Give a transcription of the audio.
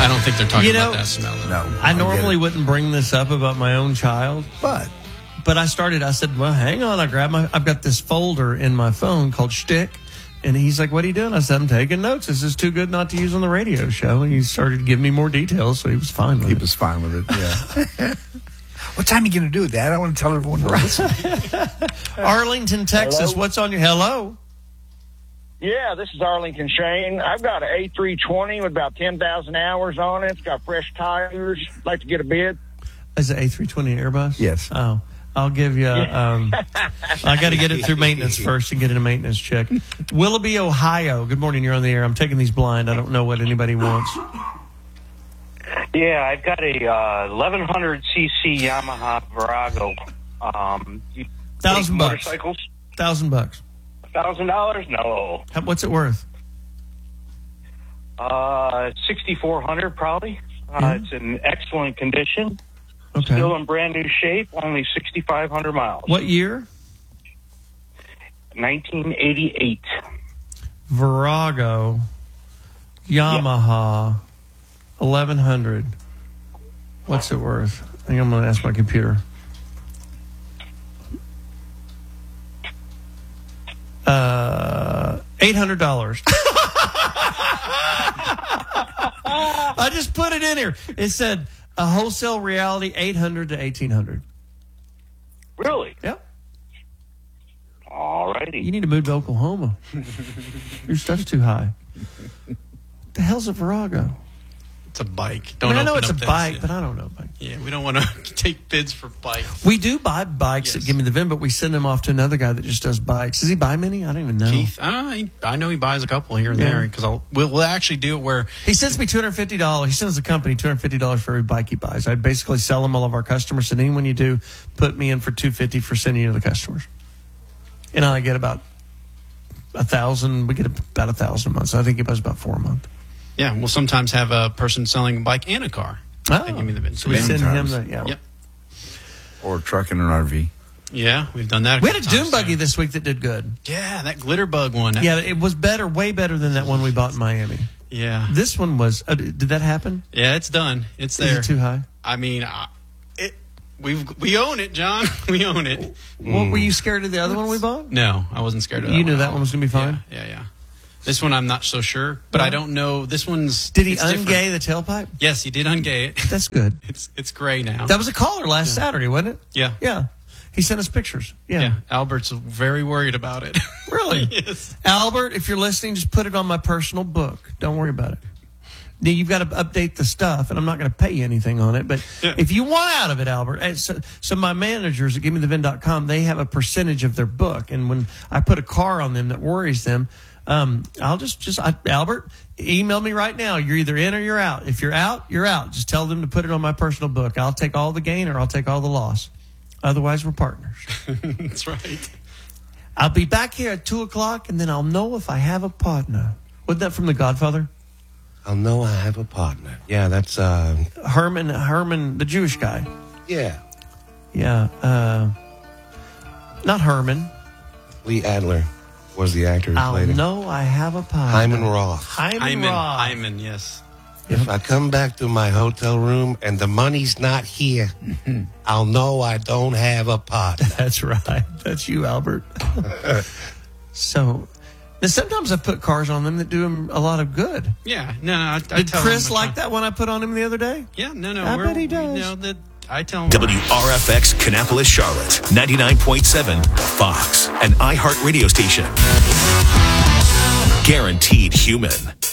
I don't think they're talking about that smell. No. I normally wouldn't bring this up about my own child, but I said, well, hang on. I've got this folder in my phone called Shtick. And he's like, what are you doing? I said, I'm taking notes. This is too good not to use on the radio show. And he started giving me more details, so he was fine with it. He was fine with it, yeah. What time are you going to do it, Dad? I want to tell everyone to listen. Arlington, Texas. Hello? What's on your... Hello? Yeah, this is Arlington Shane. I've got an A320 with about 10,000 hours on it. It's got fresh tires. Like to get a bid. Is it A320 Airbus? Yes. Oh, I'll give you... I got to get it through maintenance first and get it a maintenance check. Willoughby, Ohio. Good morning. You're on the air. I'm taking these blind. I don't know what anybody wants. Yeah, I've got a 1100cc Yamaha Virago. $1,000 motorcycles. $1,000. $1,000? No. What's it worth? 6,400 probably. It's in excellent condition. Okay. Still in brand new shape. Only 6,500 miles. What year? 1988. Virago, Yamaha, 1100. What's it worth? I think I'm going to ask my computer. $800. I just put it in here. It said a wholesale reality $800 to $1,800. Really? Yep. All righty. You need to move to Oklahoma. Your stuff's too high. The hell's a Virago? It's a bike. I know it's a bike, but I don't know bike. Yeah, we don't want to take bids for bikes. We do buy bikes that give me the VIN, but we send them off to another guy that just does bikes. Does he buy many? I don't even know. Keith, I know he buys a couple here and there because we'll actually do it where he sends me $250. He sends the company $250 for every bike he buys. I basically sell them all of our customers. And anyone you do, put me in for $250 for sending you to the customers. And I get about 1,000. We get about 1,000 a month. So I think he buys about 4 a month. Yeah, we'll sometimes have a person selling a bike and a car. Oh, they give me the VIN. So we send him the Yep. Or a truck and an RV. Yeah, we've done that. We had a dune buggy this week that did good. Yeah, that glitter bug one. Yeah, it was better, way better than that one we bought in Miami. Yeah. This one was. Did that happen? Yeah, it's done. It's there. Is it too high? I mean, we own it, John. We own it. What, were you scared of the other one we bought? No, I wasn't scared of that. You knew that one was going to be fine? Yeah. This one I'm not so sure, but I don't know. This one's. Did he ungay the tailpipe? Yes, he did ungay it. That's good. It's gray now. That was a caller last Saturday, wasn't it? Yeah. Yeah. He sent us pictures. Yeah. Albert's very worried about it. Really? Yes. Albert, if you're listening, just put it on my personal book. Don't worry about it. Now, you've got to update the stuff, and I'm not going to pay you anything on it. But if you want out of it, Albert, so my managers at GiveMeTheVin.com, they have a percentage of their book. And when I put a car on them that worries them, I'll Albert, email me right now. You're either in or you're out. If you're out, you're out. Just tell them to put it on my personal book. I'll take all the gain or I'll take all the loss. Otherwise, we're partners. That's right. I'll be back here at 2:00, and then I'll know if I have a partner. Wasn't that from The Godfather? I'll know I have a partner. Yeah, that's Herman, the Jewish guy. Yeah. Yeah. Not Herman. Lee Adler was the actor who I'll played him. know I have a partner. Hyman Roth. Hyman, yes. If I come back to my hotel room and the money's not here, I'll know I don't have a partner. That's right. That's you, Albert. So, now sometimes I put cars on them that do them a lot of good. Yeah. No, I Did tell Chris him like that one I put on him the other day? Yeah, no. I bet he does. You know, I tell him. WRFX Kannapolis, Charlotte, 99.7 Fox, an iHeart radio station. Guaranteed human.